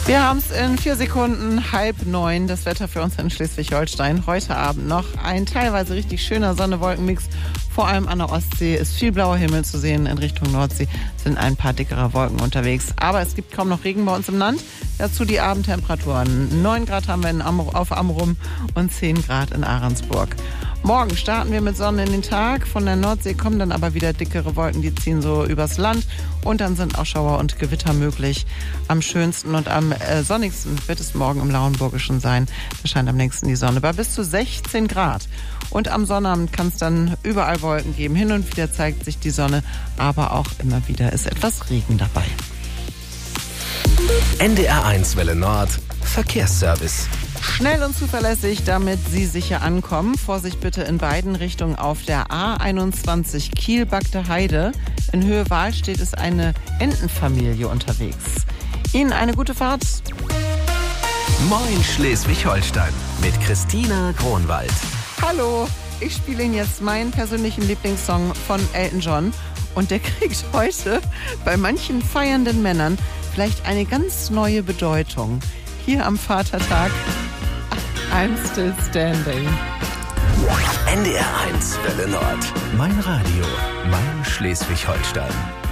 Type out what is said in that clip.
Wir haben es in 4 Sekunden, 8:30. Das Wetter für uns in Schleswig-Holstein. Heute Abend noch ein teilweise richtig schöner Sonne-Wolken-Mix. Vor allem an der Ostsee ist viel blauer Himmel zu sehen. In Richtung Nordsee sind ein paar dickere Wolken unterwegs. Aber es gibt kaum noch Regen bei uns im Land. Dazu die Abendtemperaturen. 9 Grad haben wir auf Amrum und 10 Grad in Ahrensburg. Morgen starten wir mit Sonne in den Tag. Von der Nordsee kommen dann aber wieder dickere Wolken, die ziehen so übers Land. Und dann sind auch Schauer und Gewitter möglich. Am schönsten und am sonnigsten wird es morgen im Lauenburgischen sein. Da scheint am längsten die Sonne bei bis zu 16 Grad. Und am Sonnabend kann es dann überall Wolken geben. Hin und wieder zeigt sich die Sonne, aber auch immer wieder ist etwas Regen dabei. NDR1 Welle Nord, Verkehrsservice. Schnell und zuverlässig, damit Sie sicher ankommen. Vorsicht bitte in beiden Richtungen auf der A21 Kiel-Bagde Heide. In Höhe Wahlstedt ist eine Entenfamilie unterwegs. Ihnen eine gute Fahrt. Moin Schleswig-Holstein mit Christina Kronwald. Hallo, ich spiele Ihnen jetzt meinen persönlichen Lieblingssong von Elton John. Und der kriegt heute bei manchen feiernden Männern vielleicht eine ganz neue Bedeutung. Hier am Vatertag, I'm Still Standing. NDR1 Welle Nord. Mein Radio, mein Schleswig-Holstein.